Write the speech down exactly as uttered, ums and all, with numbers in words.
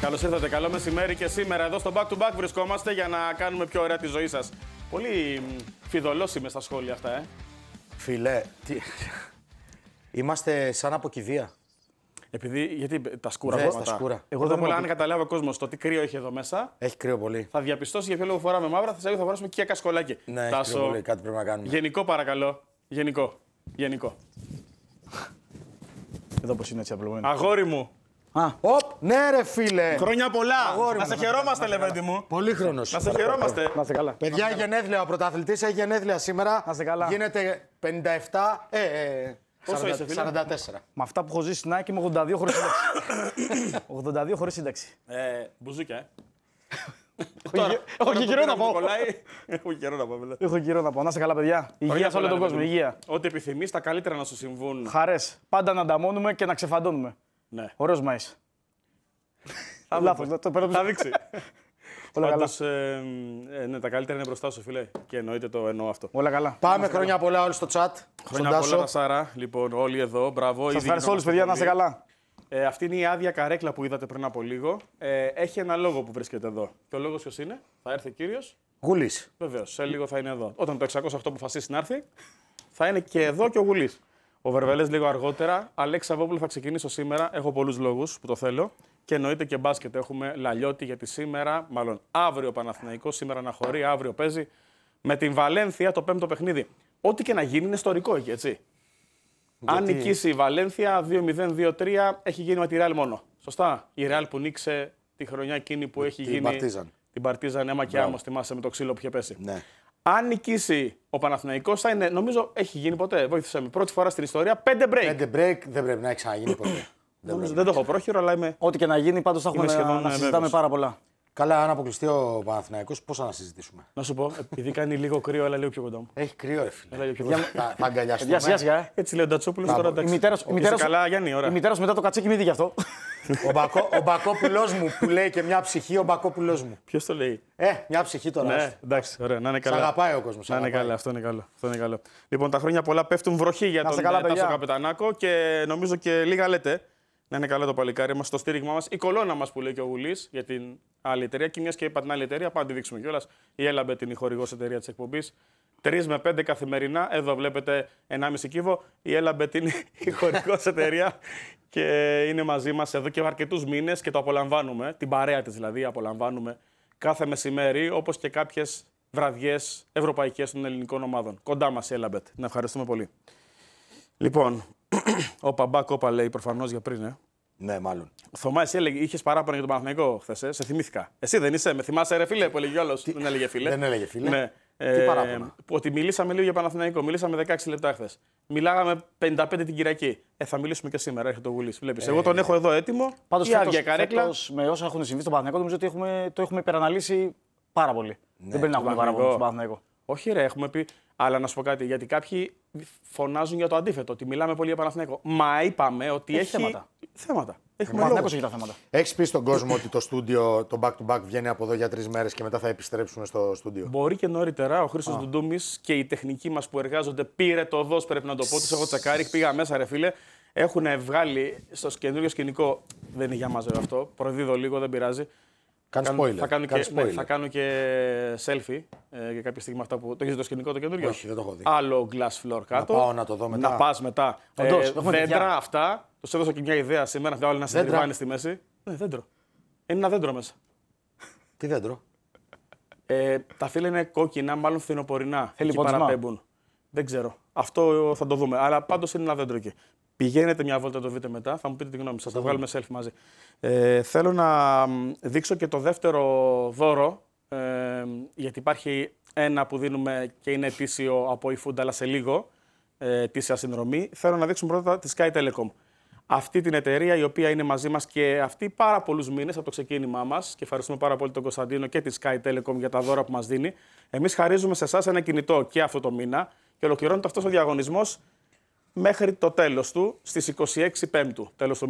Καλώς ήρθατε, καλό μεσημέρι και σήμερα εδώ στο Back to Back βρισκόμαστε για να κάνουμε πιο ωραία τη ζωή σας. Πολύ φιδωλός είμαι στα σχόλια αυτά, ε. Φίλε, τι... είμαστε σαν από κηδεία. Επειδή, γιατί τα σκούρα Δες, πράγματα. τα σκούρα. Εγώ δεν μπορώ να καταλάβει ο κόσμος το τι κρύο έχει εδώ μέσα. Έχει κρύο πολύ. Θα διαπιστώσει για ποιο λόγο φοράμε μαύρα, θα θα φοράσουμε και κασκολάκι. Ναι, Τάσο... έχει κρύο πολύ, κάτι πρέπει να κάνουμε. Γενικό παρακαλώ. Γενικό. Γενικό. Εδώ πως είναι έτσι απλωμένο. Αγόρι μου. Α, Οπ, ναι ρε φίλε. Χρόνια πολλά. Αγόρι Να μου, σε να χαιρόμαστε, Λεβέντη μου. Πολύχρονος. Να σε χαιρόμαστε. να είστε καλά. Παιδιά, έχει γενέθλια ο πρωταθλητής, έχει γενέθλια σήμερα. Να είστε καλά. Γίνεται πενήντα επτά, ε, ε, Πόσο σαράντα, είσαι, φίλε? σαράντα τέσσερα. Με αυτά που έχω ζήσει στην ΑΕΚ είμαι ογδόντα δύο χωρίς σύνταξη. ογδόντα δύο χωρίς σύνταξη. Ε, μπουζούκια, ε. Έχω και καιρό να πω. Έχω και καιρό να πω, βέβαια. Έχω καιρό να πω. Να είστε καλά, παιδιά. Υγεία σε όλο τον κόσμο. Υγεία. Ό,τι επιθυμείς, τα καλύτερα να σου συμβούν. Χαρές. Πάντα να ανταμώνουμε και να ξεφαντώνουμε. Ναι. Ωραίος Μαΐς. Θα Λάθος. δούμε. το παίρνω Θα πίσω. δείξει. Όλα καλά. Πάντως, ε, ε, ναι, τα καλύτερα είναι μπροστά σου, φίλε. Και εννοείται το εννοώ αυτό. Όλα καλά. Πάμε χρόνια πολλά όλοι στο chat. Χρόνια στον πολλά, Τάσο. τα Σάρα. Λοιπόν, όλοι εδώ. Μπράβο. Σας ήδη ευχαριστώ όλους, γινόμαστε παιδιά. Να είστε πολύ. καλά. Ε, αυτή είναι η άδεια καρέκλα που είδατε πριν από λίγο. Ε, έχει ένα λόγο που βρίσκεται εδώ. Και ο λόγος ποιος είναι? Θα έρθει ο κύριος. Γουλής. Βεβαίως, σε λίγο θα είναι εδώ. Όταν το εξακόσια οκτώ αποφασίσει να έρθει, θα είναι και εδώ και ο Γουλής. Ο Βερβελές λίγο αργότερα. Αλέξη Σαββόπουλο θα ξεκινήσω σήμερα. Έχω πολλούς λόγους που το θέλω. Και εννοείται και μπάσκετ. Έχουμε Λαλιώτη γιατί σήμερα, μάλλον αύριο Παναθηναϊκός, σήμερα αναχωρεί, αύριο παίζει με την Βαλένθια το πέμπτο παιχνίδι. Ό,τι και να γίνει είναι ιστορικό εκεί, έτσι. Γιατί... Αν νικήσει η Βαλένθια δύο μηδέν δύο τρία, έχει γίνει με τη Ρεάλ μόνο. Σωστά. Η Ρεάλ που νίκησε τη χρονιά εκείνη που έχει την γίνει. Παρτίζαν. Την Παρτίζαν, αίμα και άμμο, θυμάσαι με το ξύλο που είχε πέσει. Ναι. Αν νικήσει ο Παναθηναϊκός, θα είναι, νομίζω, έχει γίνει ποτέ. Βοήθησε με. Πρώτη φορά στην ιστορία, πέντε break. Πέντε break δεν πρέπει να έχει ξαναγίνει ποτέ. δεν, Νομίζω, δεν το έχω πρόχειρο, αλλά είμαι. Ό,τι και να γίνει, πάντως θα έχουμε Είμαι να, σχεδόν, να ε, συζητάμε βέβαιος. πάρα πολλά. Καλά, αν αποκλειστεί ο Παναθηναϊκός, πώς θα να συζητήσουμε. Να σου πω, επειδή κάνει λίγο κρύο, αλλά λίγο πιο κοντά μου. Έχει κρύο, ρε φίλε. Έλα λίγο πιο κοντά. Θα, θα αγκαλιαστούμε. Παιδιά, σιγά σιγά. ε. Έτσι λέει ο Ντατσόπουλος τώρα. Η Εντάξει. μητέρα σου- η μητέρα Είσαι σου- καλά, Γιάννη, ωραία. Η μητέρα σου μετά το κατσίκι μύθι γι' αυτό. Ο, Μπακό, ο Μπακόπουλός μου που λέει και μια ψυχή, ο Μπακόπουλός μου. Ποιος το λέει? Ε, μια ψυχή τώρα. Ναι, εντάξει, ωραία, να είναι Σ' καλά. αγαπάει ο κόσμος. σ' Να είναι αγαπάει. καλά, αυτό είναι καλό. Αυτό είναι καλό. Λοιπόν, τα χρόνια πολλά πέφτουν βροχή για Να τον είστε καλά, ε, Τάσο παιδιά. Καπετανάκο και νομίζω και λίγα λέτε. Να είναι καλό το παλικάρι μας, το στήριγμά μας, η κολόνα μας που λέει και ο Γουλής για την άλλη εταιρεία. Και μια και είπα την άλλη εταιρεία, πάμε να τη δείξουμε κιόλας. Η Έλαμπετ είναι η χορηγός εταιρεία της εκπομπής. τρεις με πέντε καθημερινά. Εδώ βλέπετε ενάμιση κύβο. Η Έλαμπετ είναι η χορηγός εταιρεία και είναι μαζί μας εδώ και αρκετούς μήνες και το απολαμβάνουμε. Την παρέα της δηλαδή απολαμβάνουμε κάθε μεσημέρι, όπως και κάποιες βραδιές ευρωπαϊκές των ελληνικών ομάδων. Κοντά μας η Έλαμπετ. Να ευχαριστούμε πολύ. Λοιπόν, ο Παμπάκ όπα λέει προφανώς για πριν, ε. Ναι, μάλλον. Θωμά, εσύ έλεγε, είχες παράπονα για τον Παναθηναϊκό χθες, ε? Σε θυμήθηκα. Εσύ δεν είσαι, με θυμάσαι ρε φίλε που έλεγε όλος. Δεν έλεγε φίλε. Δεν έλεγε φίλε. Ναι. Τι παράπονα? Ότι μιλήσαμε λίγο για Παναθηναϊκό, μιλήσαμε δεκαέξι λεπτά χθες. Μιλάγαμε πενήντα πέντε την Κυριακή. Ε, θα μιλήσουμε και σήμερα, έρχεται ο Γουλής. Βλέπεις, εγώ τον έχω εδώ έτοιμο. Πάντως, Η άδεια φέτος, καρέκλα. φέτος, με όσα έχουν συμβεί στον Παναθηναϊκό, νομίζω ότι έχουμε, το έχουμε υπεραναλύσει πάρα πολύ. δεν πρέπει να έχουμε Παναθηναϊκό. παράπονο στον Παναθηναϊκό. Όχι, ρε, έχουμε πει. Αλλά να σου πω κάτι, γιατί κάποιοι φωνάζουν για το αντίθετο, ότι μιλάμε πολύ για Παναθηναϊκό. Μα είπαμε ότι Έχει έχει. θέματα. θέματα. Ο Έχουμε Παναθηναϊκός λόγο. έχει τα θέματα. Έχει πει στον κόσμο ότι το στούντιο, το back to back βγαίνει από εδώ για τρει μέρες και μετά θα επιστρέψουμε στο στούντιο. Μπορεί και νωρίτερα. Ο Χρήστος Ντουντούμης και οι τεχνικοί μας που εργάζονται πήρε το δος, πρέπει να το πω. Τους έχω τσεκάρει, πήγα μέσα, ρε φίλε. Έχουν βγάλει στο καινούριο σκηνικό. Δεν είναι για μας βέβαια αυτό. Προδίδω λίγο, δεν πειράζει. Κάνει Κάνω- spoiler. Θα κάνω, Κάνει και, ναι, spoiler. θα κάνω και selfie ε, για κάποια στιγμή αυτά που. Το έχεις το σκηνικό το καινούριο? Όχι, δεν το έχω δει. Άλλο glass floor κάτω. πάω να το δω μετά. Να πας μετά. Όντως, Ε, έχουμε δέντρα τέτοια. αυτά. Τους έδωσα και μια ιδέα σήμερα. Θα βάλω ένα Δέντρα. συντριβάνι στη μέση. Ναι, δέντρο. Είναι ένα δέντρο μέσα. Τι δέντρο. Ε, τα φύλλα είναι κόκκινα, μάλλον φθινοπορεινά. Θέλει Εκεί πόντισμα. παραπέμπουν. Δεν ξέρω. Αυτό θα το δούμε. Αλλά πάντως είναι ένα δέντρο εκεί. Πηγαίνετε μια βόλτα, το δείτε μετά, θα μου πείτε τη γνώμη σας. Θα βγάλουμε selfie μαζί. Ε, θέλω να μ, δείξω και το δεύτερο δώρο. Ε, γιατί υπάρχει ένα που δίνουμε και είναι ετήσιο από eFood, αλλά σε λίγο. Ε, ετήσια συνδρομή. Θέλω να δείξουμε πρώτα τη Sky Telecom. Αυτή την εταιρεία η οποία είναι μαζί μας και αυτή πάρα πολλούς μήνες από το ξεκίνημά μας και ευχαριστούμε πάρα πολύ τον Κωνσταντίνο και τη Sky Telecom για τα δώρα που μας δίνει. Εμείς χαρίζουμε σε εσάς ένα κινητό και αυτό το μήνα και ολοκληρώνεται αυτός ο διαγωνισμός μέχρι το τέλος του στις είκοσι έξι Πέμπτου. Τέλος του